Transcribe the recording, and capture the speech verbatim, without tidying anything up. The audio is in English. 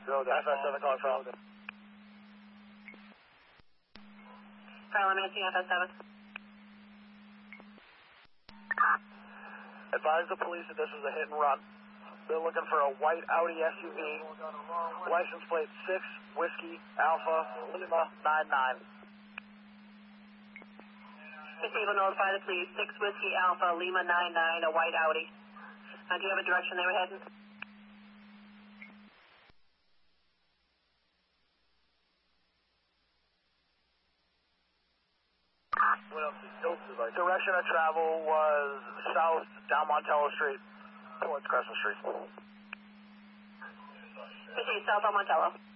F S seven calling from. Carl, I'm answering F S seven. Advise the police that this was a hit and run. They're looking for a white Audi S U V, license plate six Whiskey Alpha Lima nine nine. Receive and notify the police, six Whiskey Alpha Lima nine nine, a white Audi. Uh, do you have a direction they were heading? Direction of travel was south down Montello Street towards Crescent Street. Receive south on Montello.